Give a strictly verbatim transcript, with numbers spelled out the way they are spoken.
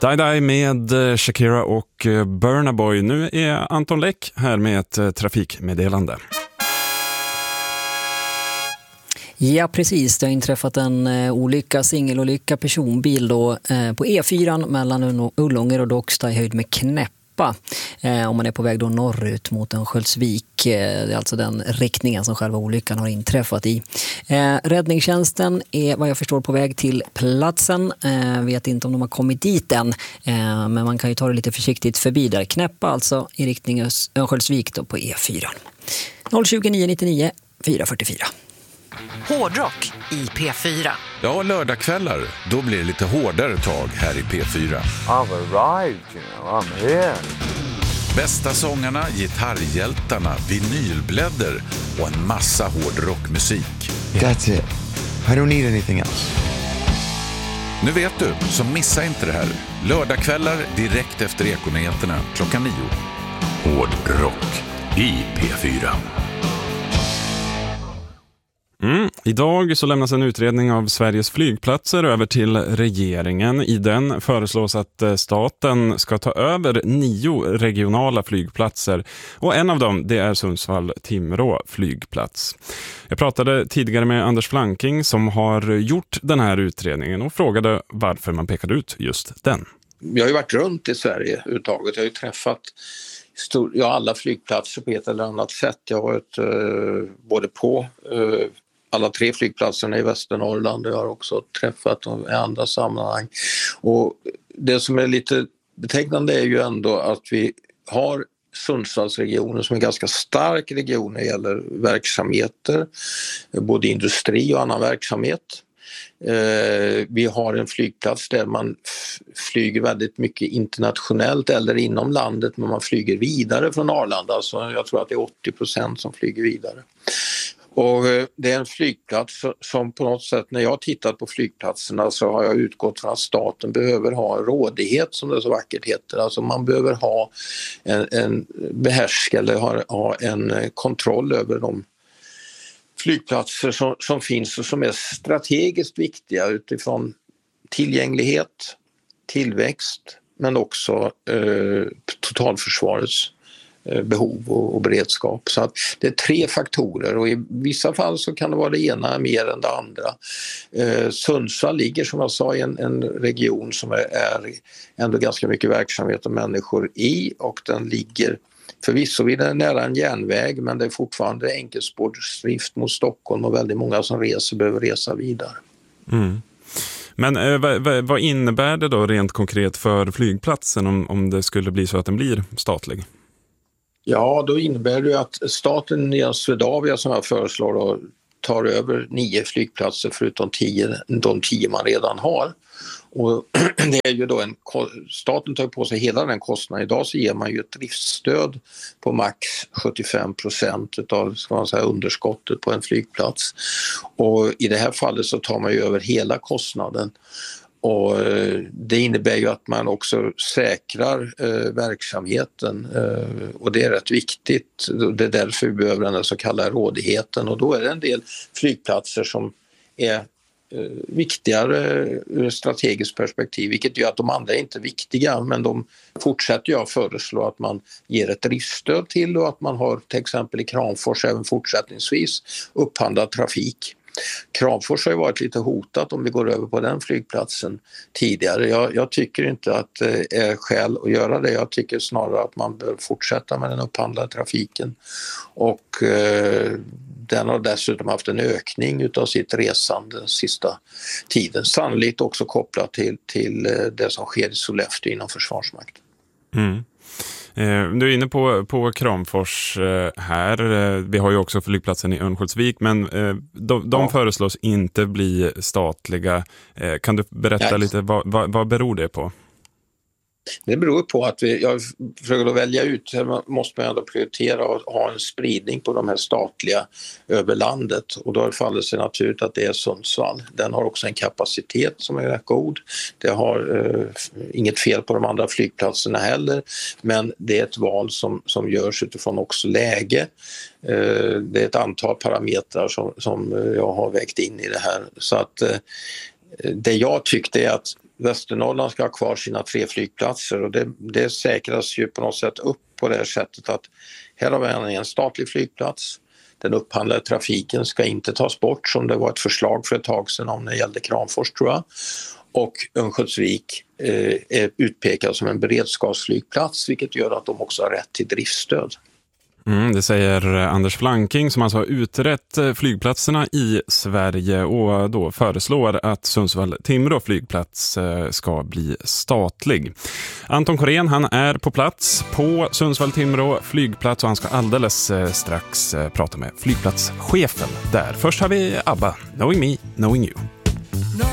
Die Die med Shakira och Burna Boy. Nu är Anton Läck här med ett trafikmeddelande. Ja, precis. Det har inträffat en eh, olycka, singelolycka, personbil då, eh, på E fyra mellan Ullånger och Docksta i höjd med Knäppa. Eh, om man är på väg då norrut mot Örnsköldsvik. Eh, det är alltså den riktningen som själva olyckan har inträffat i. Eh, räddningstjänsten är vad jag förstår på väg till platsen. Eh, vet inte om de har kommit dit än. Eh, men man kan ju ta det lite försiktigt förbi där. Knäppa alltså i riktning Örnsköldsvik då på E fyra. noll tjugo nio nittionio fyra fyrtiofyra. Hårdrock i P fyra. Ja, lördagskvällar, då blir det lite hårdare tag här i P fyra. I've arrived, you know, I'm here. Bästa sångarna, gitarrhjältarna, vinylblädder och en massa hårdrockmusik. That's it. I don't need anything else. Nu vet du, så missa inte det här. Lördagskvällar direkt efter Ekonyheterna klockan nio. Hårdrock i P fyra. Mm. Idag så lämnas en utredning av Sveriges flygplatser över till regeringen. I den föreslås att staten ska ta över nio regionala flygplatser. Och en av dem, det är Sundsvall-Timrå flygplats. Jag pratade tidigare med Anders Flanking som har gjort den här utredningen och frågade varför man pekade ut just den. Jag har ju varit runt i Sverige uttaget. Jag har ju träffat stor, ja, alla flygplatser på ett eller annat sätt. Jag har varit eh, både på eh, alla tre flygplatserna i Västernorrland. Jag har också träffat dem i andra sammanhang. Och det som är lite betecknande är ju ändå att vi har Sundsvallsregionen som är en ganska stark region när det gäller verksamheter, både industri och annan verksamhet. Eh, vi har en flygplats där man f- flyger väldigt mycket internationellt eller inom landet, men man flyger vidare från Arlanda. Alltså jag tror att det är åttio procent som flyger vidare. Och eh, det är en flygplats som på något sätt, när jag har tittat på flygplatserna så har jag utgått från att staten behöver ha en rådighet, som det så vackert heter. Alltså man behöver ha en, en behärska eller ha, ha en kontroll över de flygplatser som, som finns och som är strategiskt viktiga utifrån tillgänglighet, tillväxt, men också eh, totalförsvarets eh, behov och, och beredskap. Så att det är tre faktorer och i vissa fall så kan det vara det ena mer än det andra. Eh, Sundsvall ligger som jag sa i en, en region som är, är ändå ganska mycket verksamhet och människor i, och den ligger förvisso vid det nära en järnväg, men det är fortfarande enkelspårsdrift mot Stockholm och väldigt många som reser behöver resa vidare. Mm. Men eh, vad, vad innebär det då rent konkret för flygplatsen om, om det skulle bli så att den blir statlig? Ja, då innebär det att staten genom Swedavia som jag föreslår då, tar över nio flygplatser förutom tio, de tio man redan har. Och det är ju då en, staten tar på sig hela den kostnaden. Idag så ger man ju ett driftsstöd på max sjuttiofem procent av, ska man säga, underskottet på en flygplats. Och i det här fallet så tar man ju över hela kostnaden. Och det innebär ju att man också säkrar eh, verksamheten eh, och det är rätt viktigt. Det är därför vi behöver den så kallade rådigheten, och då är det en del flygplatser som är eh, viktigare ur strategiskt perspektiv, vilket gör att de andra är inte viktiga, men de fortsätter jag föreslå att man ger ett driftsstöd till och att man har till exempel i Kramfors även fortsättningsvis upphandlad trafik. Kramfors har ju varit lite hotat om vi går över på den flygplatsen tidigare. Jag, jag tycker inte att det är skäl att göra det. Jag tycker snarare att man bör fortsätta med den upphandlade trafiken. Och eh, den har dessutom haft en ökning utav sitt resande den sista tiden. Sannolikt också kopplat till, till det som sker i Sollefteå inom Försvarsmakten. Mm. Du är inne på, på Kramfors här. Vi har ju också flygplatsen i Örnsköldsvik, men de, de ja. föreslås inte bli statliga. Kan du berätta Nej. lite, vad, vad, vad beror det på? Det beror på att vi, jag försöker att välja ut, måste man ändå prioritera och ha en spridning på de här statliga över landet, och då faller det sig naturligt att det är Sundsvall. Den har också en kapacitet som är rätt god. Det har eh, inget fel på de andra flygplatserna heller, men det är ett val som, som görs utifrån också läge. Eh, det är ett antal parametrar som, som jag har vägt in i det här, så att eh, det jag tyckte är att Västernorrland ska ha kvar sina tre flygplatser och det, det säkras ju på något sätt upp på det här sättet att här har vi en statlig flygplats. Den upphandlade trafiken ska inte tas bort som det var ett förslag för ett tag sedan om det gällde Kramfors tror jag. Och Örnsköldsvik eh, är utpekad som en beredskapsflygplats vilket gör att de också har rätt till driftstöd. Mm, det säger Anders Flanking som alltså har utrett flygplatserna i Sverige och då föreslår att Sundsvall-Timrå flygplats ska bli statlig. Anton Korén, han är på plats på Sundsvall-Timrå flygplats och han ska alldeles strax prata med flygplatschefen där. Först har vi ABBA, Knowing Me, Knowing You.